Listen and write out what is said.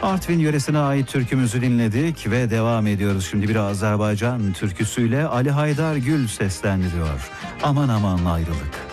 Artvin yöresine ait türkümüzü dinledik ve devam ediyoruz. Şimdi bir Azerbaycan türküsüyle Ali Haydar Gül seslendiriyor. Aman aman ayrılık.